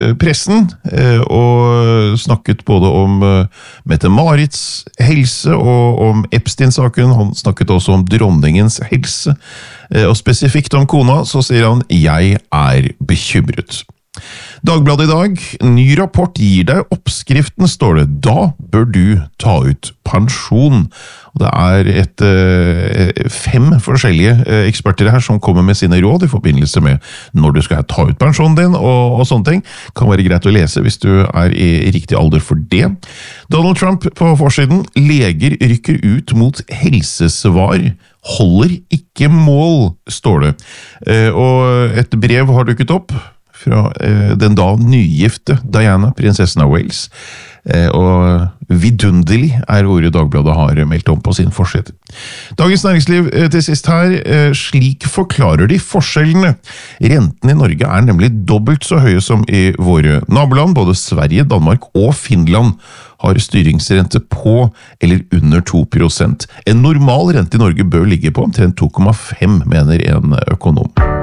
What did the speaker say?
pressen og snakket både om Mette-Marits helse og om Epstein-saken. Han snakket også om dronningens helse, og spesifikt om kona, så sier han «Jeg er bekymret». Dagbladet i dag, ny rapport gir deg oppskriften, står det. Da bør du ta ut pensjon. Det er 5 forskjellige eksperter her som kommer med sine råd i forbindelse med når du skal ta ut pensjonen din og sånne ting. Kan være greit å lese hvis du er i riktig alder for det. Donald Trump på forsiden. Leger rykker ut mot helsesvar. Holder ikke mål, står det. Og et brev har dukket opp fra den da nygifte Diana, prinsessen av Wales. Og vidunderlig er ordet Dagbladet har meldt om på sin forside. Dagens Næringsliv til sist her, slik forklarer de forskjellene. Renten i Norge er nemlig dobbelt så høye som i våre naboland. Både Sverige, Danmark og Finland har styringsrente på eller under 2%. En normal rente i Norge bør ligge på omtrent 2,5, mener en økonom.